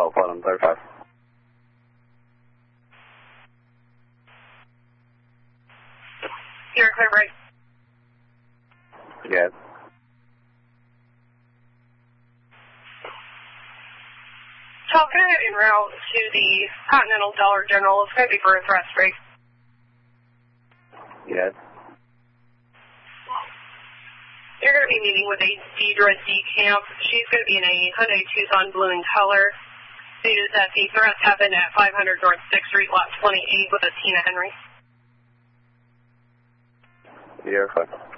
bottom 35. You're clear break. Yeah. Talking en route to the Continental Dollar General. It's going to be for a thrust break. Yes. You're going to be meeting with a Deidre Camp. She's going to be in a Hyundai Tucson blue in color. News that the thrust happened at 500 North 6th Street, lot 28 with a Tina Henry. You're clear.